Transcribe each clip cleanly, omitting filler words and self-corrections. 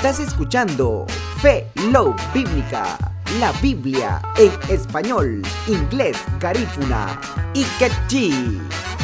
Estás escuchando Fe Love Bíblica, la Biblia en español, inglés, garífuna y quechí.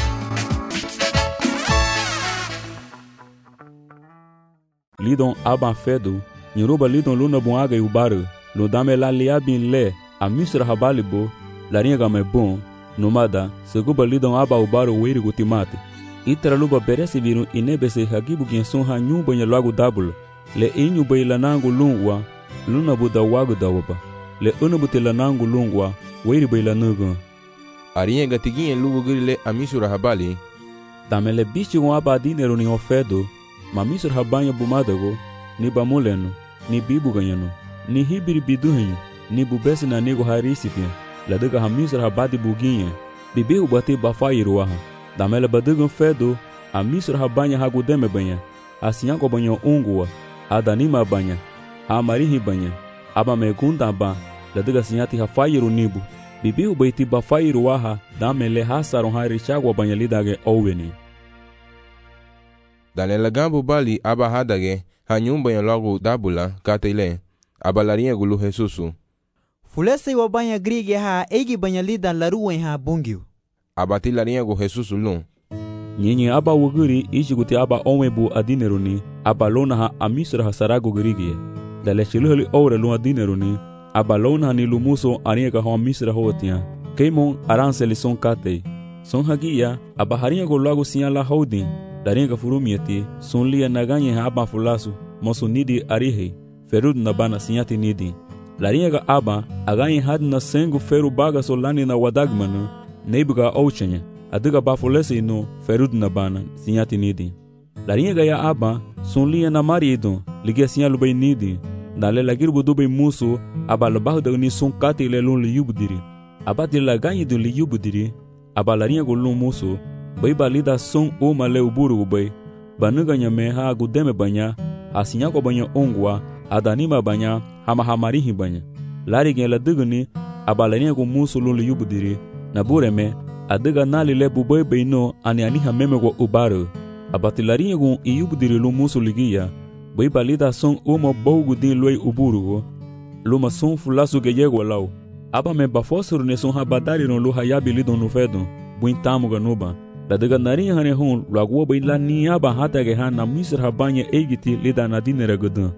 Lidon aban fedu, Yoruba lidon luna buaga e ubaru, lo dame la liabin le, a misra habalibo, la ringa me bon, nomada, seguba lidon aba ubaru wiri gutimate. Itra luba beresi viru inebese hagibu genson ha nyumba nya lagu dabul, le inyu bay lanangu lungwa, luna buda wagu dawaba, le unubuti lanangu lungwa, wiri bay lanugun. Arinha gatiguinha lugu grile a misra habali. Dame le bichi aba dinero ni ofedo, ma misra habanya bumadago, ni bamuleno, ni bibu ganyano, ni hibiri biduhenyo, ni bubesi na nego harisitia, la dega ha misra habadi buginha, bibi ubati bafairuaha. Damela badugan fedo, a misra habanya hagudeme banha, a sinhaco banho ungua, a danima banha, a marihi banha, a bamegunda ba, la dega sinhati hafairu nibu, bibi ubaiti bafairuaha, damele hasaron harichagua banha lidage owene. Danela gambo bali aba hadage, ha nyumba ya logo dabula, katele, aba larinha gulu Jesusu. Fulese wa banha grige ha egi banha lidan laruwen ha bungiu. Abati larinha go Jesusu lun. Nyenye aba wuguri ishiguti aba onwebu adineruni, aba lona ha amisra ha sarago grigie. Dale chiluheli ore lun adineruni, aba lona ha nilumuso arinha ha amisra hotia. Keimon aranseli son katei. Son hagia, aba harinha go logo sinha la holding. Darinha furumieti, son lia naganye ha aba fulasu, mosu nidi arihe, ferud nabana sinhati nidi. Larinha aba, aganye had na sengu feru baga solani na wadagmanu, neibuga ouchenye, adiga bafulese ino, ferud nabana, sinhati nidi. Larinha ya aba, son lia na marido, ligia sinha lubay nidi, dale lagir budubay musu, aba labahu dagni son kati lelun liyubdiri. Aba di laganye du liyubdiri, aba larinha go lun musu, bai balida son uma le uburu bai banuga nyame ha gudeme banya asinyako banya ongwa adanima banya hama hamarihi banya lari gen la dugni abalania go musulu le yubudiri na bureme adiga nali le bubai beino ani ani hameme go ubaru abatilari go yubudiri lu musuligia bai balida son uma bogu din loi uburu luma son fulasu ge yego law aba me bafosuru ne son habadari no lu hayabi lidon no fedo buintamu ganuba la daga narinha hane hon lagwo bai la niya ba hata ge han na misra habanya egiti lida na dinere godun.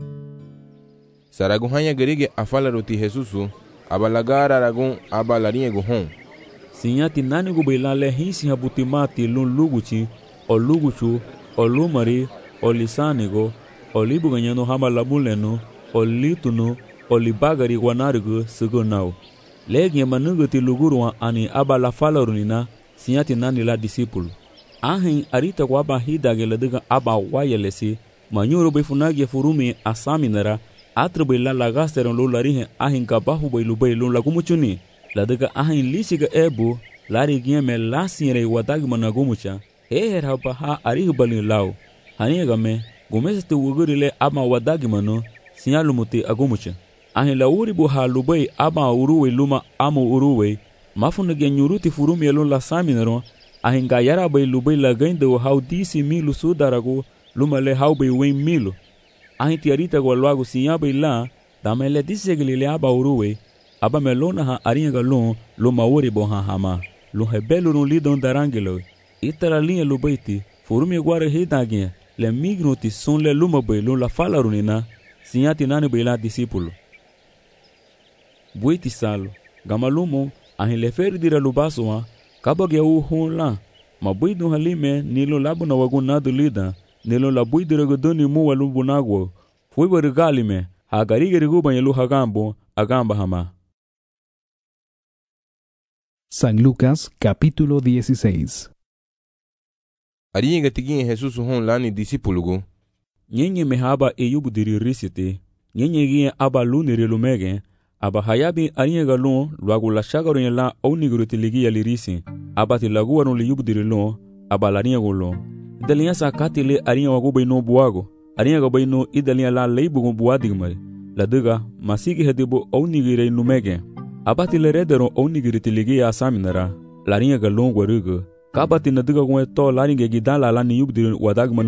Saragun hanya gerige afala roti Jesusu, abalagara ragun abalarinha go hon. Sinyati nani go bai la le hinsi habutimati lun luguchi, o luguchu, o lumari, o lisanigo, o libu ganyano hama labuleno, o litunu, o libagari guanarigo sugunau. Legi manugati luguruwa ani abala falarunina, sinhati nani la discípulo. Ahin arita kwa aba hidage ladega aba wayelesi, manyuro befunagi furumi asaminara, atrebe la lagasteron lo larihe ahin kabahu beilubei lo lagumuchuni, ladega ahin lisiga ebu, lari gieme la sinre wadag managumucha, heher hapa ha arihu balin lao, hanigame, gomeste wugurile ama wadag mano, sinyalumuti agumucha. Ahin la uribu ha lubei ama uruwe luma amu uruwe, mafunage nyuruti furumi elon la saminero ahinga yara bay lubay la gaindo how disi milu sudarago lumale how bay wen milu ahin tiarita go lago sinya bay la damele disegli aba uruwe aba melona ha aringa lon luma uribo ha hama lo hebelo no lidon darangelo itala linha lubaiti furumi guare hidagia le migroti son le luma bay lo la falarunina sinyati nani bay la discípulo buiti salo gamalumo ahin le fer dira lubasoa kabage u honla mabuidu halime nilo labuna wagunado lida nilo labuidira godoni mu walubunagwo foi barigalime hagarigere guban yelu hagambo agamba hama. San Lucas capítulo 16. Arinha gatiguinha Jesusu hon lani discípulo go. Nyenye mehaba eyubudiri risite nyenye gie aba lunire lumege aba hayabi arinha galon luagu la shagaron la onigruti ligi alirisi abati laguaron li yubdiri lo aba larinha golo delinha sakati le arinha wagu beino buago arinha go beino idelinha la leibu buadigmare la dega masigi hedibo onigire numege abati le redero onigruti ligi asaminara larinha galon gwarugo kabati na dega gwe to larinha gidala la ni yubdiri wadagman